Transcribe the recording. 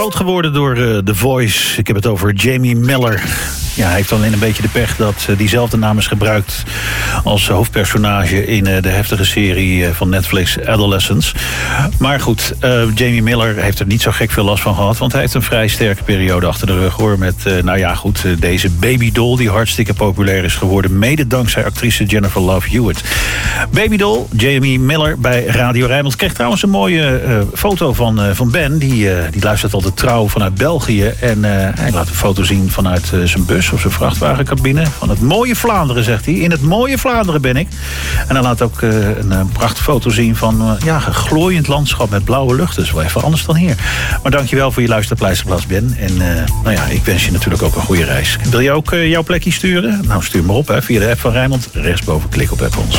Groot geworden door The Voice. Ik heb het over Jamie Miller. Ja, hij heeft alleen een beetje de pech dat diezelfde naam is gebruikt als hoofdpersonage in de heftige serie van Netflix Adolescence. Maar goed, Jamie Miller heeft er niet zo gek veel last van gehad, want hij heeft een vrij sterke periode achter de rug, hoor. Met, deze babydoll die hartstikke populair is geworden, mede dankzij actrice Jennifer Love Hewitt. Babydoll, Jamie Miller bij Radio Rijnmond. Ik kreeg trouwens een mooie foto van Ben. Die luistert altijd trouw vanuit België. En hij laat een foto zien vanuit zijn bus of zijn vrachtwagencabine. Van het mooie Vlaanderen, zegt hij. In het mooie Vlaanderen ben ik. En hij laat ook een prachtige foto zien van een glooiend landschap met blauwe lucht. Dus wel even anders dan hier. Maar dankjewel voor je luisterpleisterplaats, Ben. En ik wens je natuurlijk ook een goede reis. Wil je ook jouw plekje sturen? Nou, stuur maar op via de app van Rijnmond. Rechtsboven, klik op app ons.